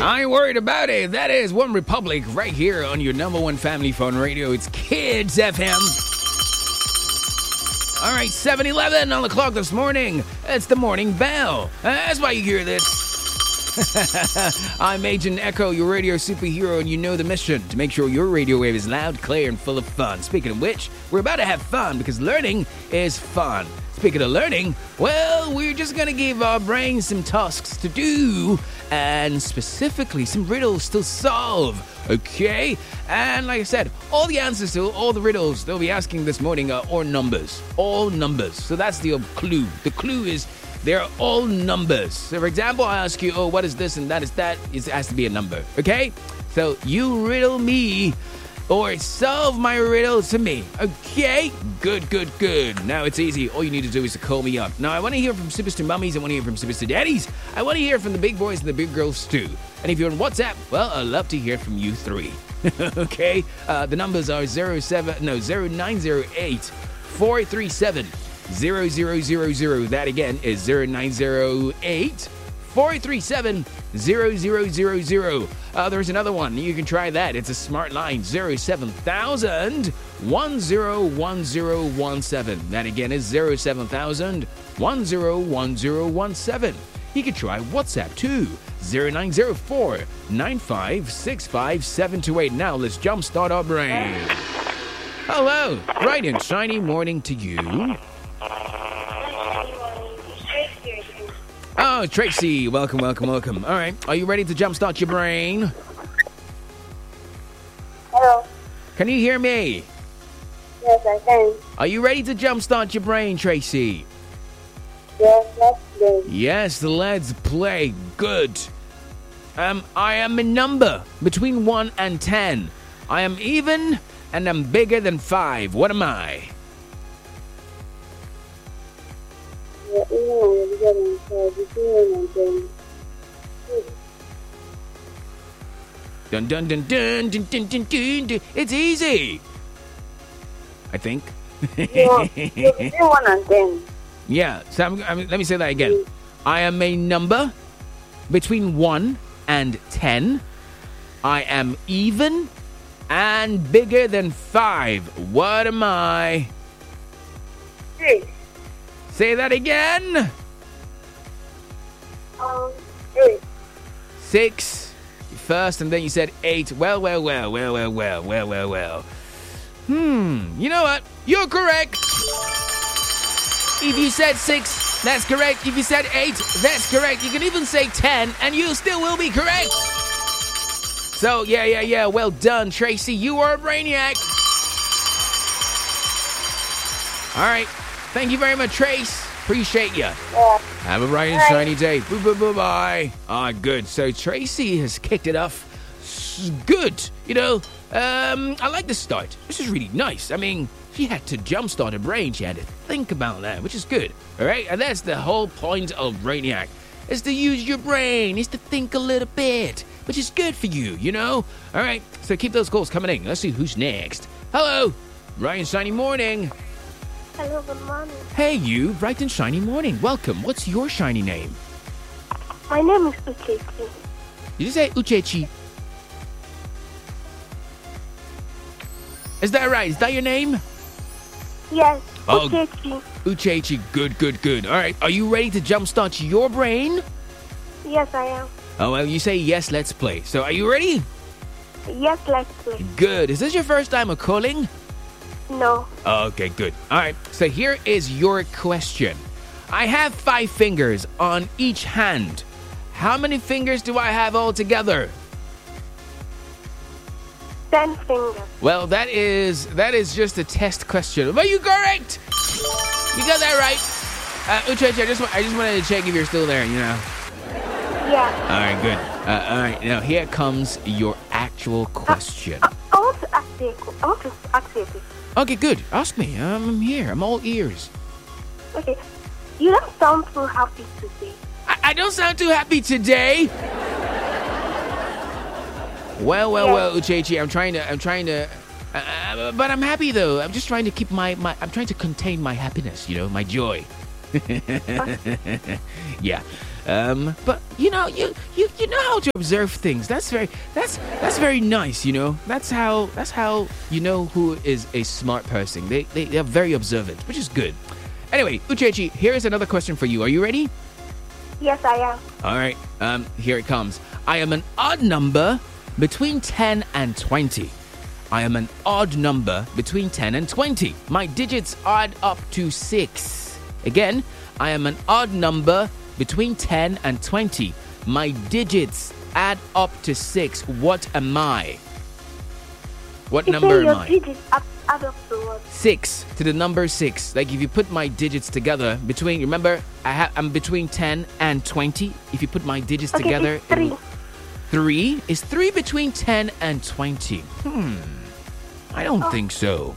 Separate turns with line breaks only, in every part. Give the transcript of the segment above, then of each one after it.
I ain't worried about it. That is One Republic right here on your number one family phone radio. It's Kids FM. All right, 7:11 on the clock this morning. It's the morning bell. That's why you hear this. I'm Agent Echo, your radio superhero, and you know the mission to make sure your radio wave is loud, clear, and full of fun. Speaking of which, we're about to have fun because learning is fun. Speaking of learning, well, we're just going to give our brains some tasks to do and specifically some riddles to solve, okay? And like I said, all the answers to all the riddles they'll be asking this morning are all numbers. All numbers. So that's the clue. The clue is they're all numbers. So, for example, I ask you, what is this and that is that? It has to be a number, okay? So you riddle me or solve my riddle to me, okay? Good. Now it's easy. All you need to do is to call me up. Now, I want to hear from Superstar Mummies. I want to hear from Superstar Daddies. I want to hear from the big boys and the big girls, too. And if you're on WhatsApp, well, I'd love to hear from you three, okay? The numbers are 0908 437 0000. That again is 0908 437 0000. There's another one. You can try that. It's a smart line. 07000 101017. That again is 07000 101017. You can try WhatsApp too. 0904 9565728. Now let's jumpstart our brain. Hello. Bright and shiny morning to you. Oh, Tracy, welcome. All right, are you ready to jumpstart your brain?
Hello.
Can you hear me?
Yes, I can.
Are you ready to jumpstart your brain, Tracy?
Yes, let's play.
Yes, let's play. Good. I am a number between 1 and 10. I am even and I'm bigger than 5. What am I? Dun dun dun dun dun dun dun dun dun. It's easy, I think.
You're 1 and 10.
Yeah, so let me say that again. I am a number between 1 and 10. I am even and bigger than 5. What am I?
6.
Say that again.
8.
6 first, and then you said 8. Well. You know what? You're correct. If you said 6, that's correct. If you said 8, that's correct. You can even say 10, and you still will be correct. So, yeah. Well done, Tracy. You are a brainiac. All right. Thank you very much, Trace. Appreciate you.
Yeah.
Have a bright and shiny day. Bye. Ah, good. So Tracy has kicked it off. Good. You know, I like the start. This is really nice. I mean, she had to jumpstart her brain. She had to think about that, which is good. All right? And that's the whole point of Brainiac, is to use your brain, is to think a little bit, which is good for you, you know? All right? So keep those calls coming in. Let's see who's next. Hello. Bright and shiny morning.
Hello, good morning.
Hey, you. Bright and shiny morning. Welcome. What's your shiny name?
My name is Uchechi.
Did you say Uchechi? Is that right? Is that your name?
Yes,
Oh.
Uchechi.
Uchechi. Good. All right. Are you ready to jumpstart your brain?
Yes, I am.
Oh, well, you say yes, let's play. So are you ready?
Yes, let's play.
Good. Is this your first time of calling?
No.
Okay, good. All right. So here is your question. I have 5 fingers on each hand. How many fingers do I have altogether?
10 fingers.
Well, that is just a test question. Are you correct? You got that right. Uchechi, I just wanted to check if you're still there, you know.
Yeah.
All right, good. All right, now here comes your actual question.
I want to ask you a question.
Okay, good. Ask me. I'm here. I'm all ears.
Okay. You don't sound too happy today.
I don't sound too happy today. Well, Uchechi, I'm trying to, but I'm happy though. I'm just trying to keep I'm trying to contain my happiness, you know, my joy. Yeah. But you know how to observe things. That's very nice, you know. That's how you know who is a smart person. They are very observant, which is good. Anyway, Uchechi, here is another question for you. Are you ready?
Yes, I am.
All right. Here it comes. I am an odd number between 10 and 20. I am an odd number between 10 and 20. My digits add up to 6. Again, I am an odd number between 10 and 20. My digits add up to 6. What am I? What number am I?
Your digits add up to what?
6, to the number 6. Like if you put my digits together between, remember, I'm between 10 and 20. If you put my digits together,
it's 3.
3? Is 3 between 10 and 20? I don't think so.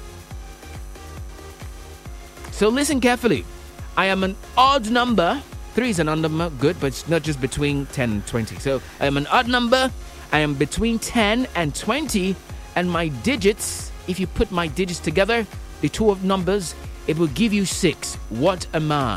So listen carefully. I am an odd number. 3 is an odd number, good, but it's not just between 10 and 20. So I am an odd number. I am between 10 and 20. And my digits, if you put my digits together, the two of numbers, it will give you 6. What am I?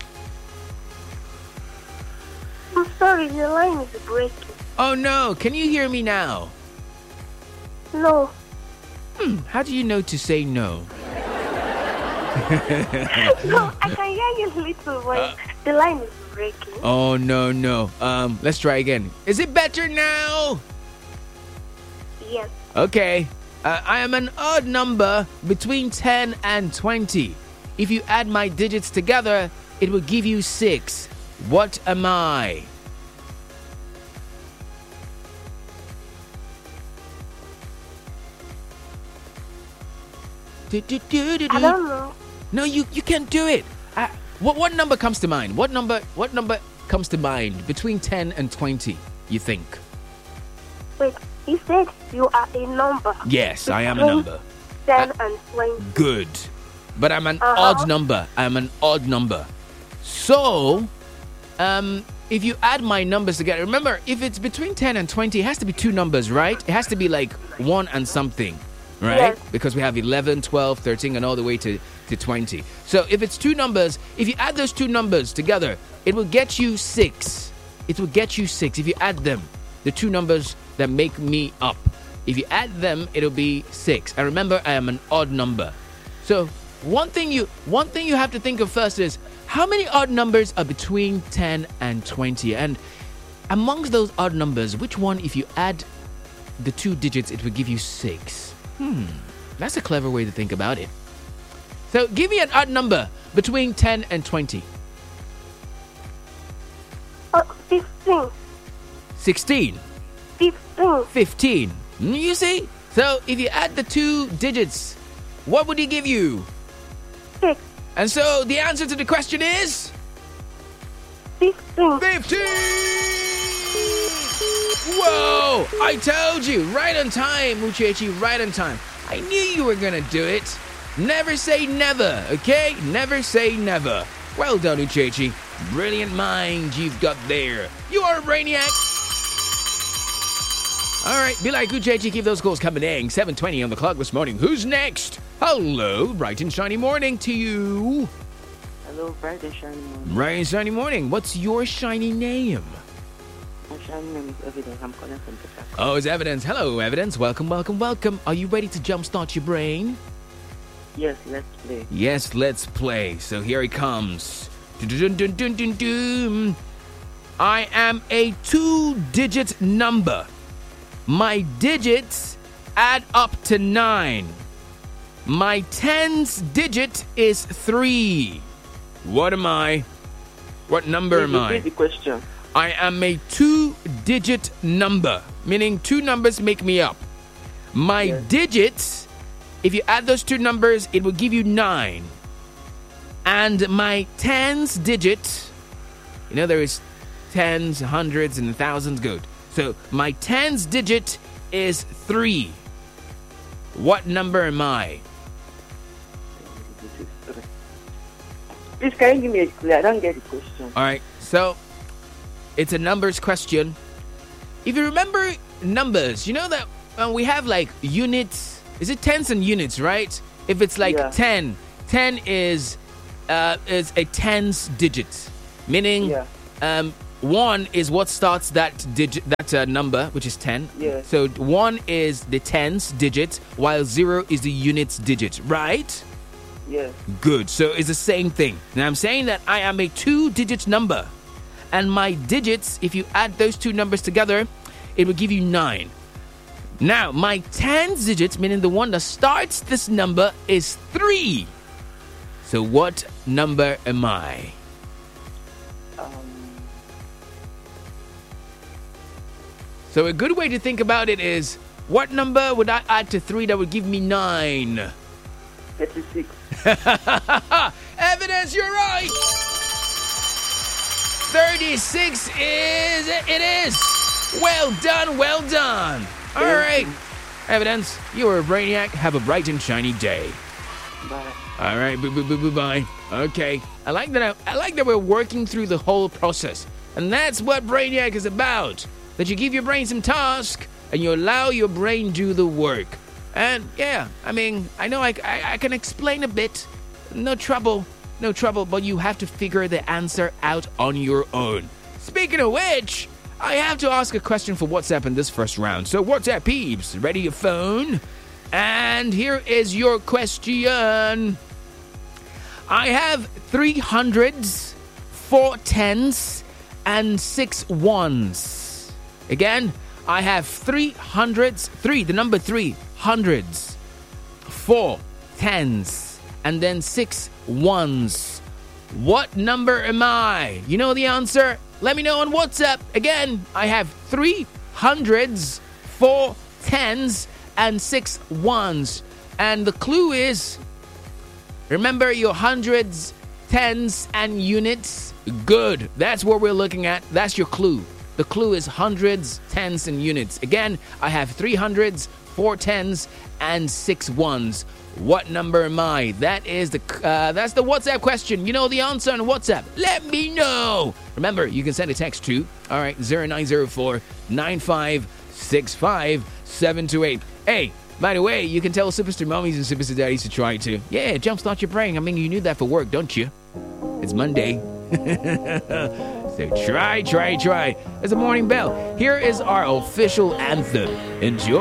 I'm sorry, the line is breaking.
Oh no, can you hear me now?
No.
How do you know to say no?
No, I can hear you little, but the line is breaking.
Oh no. Let's try again. Is it better now?
Yes.
Okay. I am an odd number between 10 and 20. If you add my digits together, it will give you 6. What am I?
I don't know.
No, you can't do it. What number comes to mind? What number comes to mind between 10 and 20, you think?
Wait, you said you are a number.
Yes, I am a number.
10 and 20.
Good. But I'm an odd number. I'm an odd number. So, if you add my numbers together, remember, if it's between 10 and 20, it has to be two numbers, right? It has to be like 1 and something, right?
Yes.
Because we have 11, 12, 13, and all the way to 20. So if it's two numbers, if you add those two numbers together, it will get you 6. It will get you 6 if you add them, the two numbers that make me up. If you add them, it'll be 6. And remember, I am an odd number. So one thing you have to think of first is, how many odd numbers are between 10 and 20? And amongst those odd numbers, which one, if you add the two digits, it will give you 6? That's a clever way to think about it. So give me an odd number between 10 and 20.
15.
16.
15.
15. You see? So if you add the two digits, what would he give you?
6.
And so the answer to the question is
15.
15! Whoa! I told you! Right on time, Uchechi, right on time. I knew you were gonna do it. Never say never, okay? Never say never. Well done, Uchechi. Brilliant mind you've got there. You are a brainiac. All right, be like Uchechi, keep those calls coming in. 7:20 on the clock this morning. Who's next? Hello, bright and shiny morning to you.
Hello, bright and shiny morning.
Bright and shiny morning. What's your shiny name?
My shiny name is Evidence. I'm calling from Texas.
Oh, it's Evidence. Hello, Evidence. Welcome, welcome, welcome. Are you ready to jumpstart your brain?
Yes, let's play.
Yes, let's play. So here it comes. Dun-dun-dun-dun-dun-dun. I am a 2-digit number. My digits add up to 9. My tens digit is 3. What am I? What number am I?
Repeat the question.
I am a 2-digit number, meaning two numbers make me up. My digits, if you add those two numbers, it will give you 9. And my tens digit, you know, there is tens, hundreds, and thousands. Good. So my tens digit is 3. What number am I?
Please, can you give me a clue? I don't get the question.
All right. So it's a numbers question. If you remember numbers, you know that we have like units. Is it tens and units, right? If it's like 10 is is a tens digit, meaning
Yeah.
1 is what starts that digit, that number, which is 10.
Yes.
So 1 is the tens digit, while 0 is the units digit, right?
Yes.
Good. So it's the same thing. Now I'm saying that I am a 2-digit number, and my digits, if you add those two numbers together, it will give you 9. Now my tens digit, meaning the one that starts this number, is 3. So what number am I? So a good way to think about it is, what number would I add to 3 that would give me 9?
36.
Evidence, you're right! 36 it is! Well done, well done! Alright. Evidence, you are a brainiac. Have a bright and shiny day.
Bye.
Alright, bye. Okay. I like that we're working through the whole process. And that's what Brainiac is about. That you give your brain some task and you allow your brain do the work. And yeah, I mean, I know I can explain a bit. No trouble, but you have to figure the answer out on your own. Speaking of which, I have to ask a question for WhatsApp in this first round. So WhatsApp peeps, ready your phone? And here is your question. I have 3 hundreds, 4 tens, and 6 ones. Again, I have 3 hundreds, the number 3 hundreds, 4 tens, and then 6 ones. What number am I? You know the answer? Let me know on WhatsApp. Again, I have 3 hundreds, 4 tens, and 6 ones. And the clue is, remember your hundreds, tens, and units? Good. That's what we're looking at. That's your clue. The clue is hundreds, tens, and units. Again, I have 3 hundreds, 4 tens, and 6 ones. What number am I? That's the WhatsApp question. You know the answer on WhatsApp. Let me know. Remember, you can send a text to 0904 9565 728. Hey, by the way, you can tell Superstar Mommies and Superstar Daddies to try to. Yeah, jumpstart your brain. I mean, you need that for work, don't you? It's Monday. So try. There's a morning bell. Here is our official anthem. Enjoy.